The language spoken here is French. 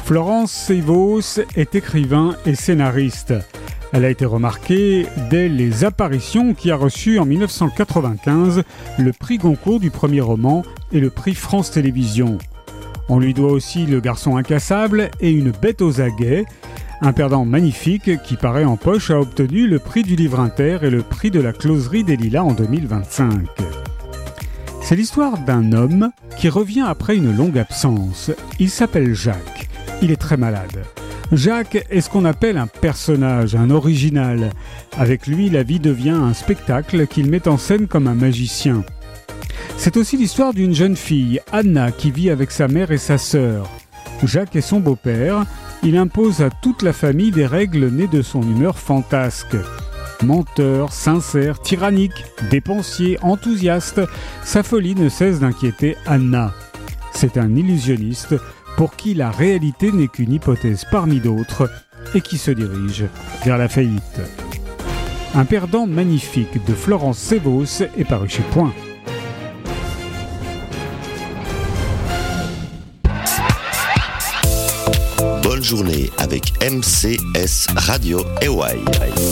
Florence Sévos est écrivain et scénariste. Elle a été remarquée dès Les Apparitions qui a reçu en 1995 le prix Goncourt du premier roman et le prix France Télévisions. On lui doit aussi Le Garçon incassable et Une bête aux aguets. Un perdant magnifique qui paraît en poche a obtenu le prix du Livre Inter et le prix de la Closerie des Lilas en 2025. C'est l'histoire d'un homme qui revient après une longue absence. Il s'appelle Jacques. Il est très malade. Jacques est ce qu'on appelle un personnage, un original. Avec lui, la vie devient un spectacle qu'il met en scène comme un magicien. C'est aussi l'histoire d'une jeune fille, Anna, qui vit avec sa mère et sa sœur. Jacques est son beau-père. Il impose à toute la famille des règles nées de son humeur fantasque. Menteur, sincère, tyrannique, dépensier, enthousiaste, sa folie ne cesse d'inquiéter Anna. C'est un illusionniste pour qui la réalité n'est qu'une hypothèse parmi d'autres et qui se dirige vers la faillite. Un perdant magnifique de Florence Sévos est paru chez Point. Bonne journée avec MCS Radio EY.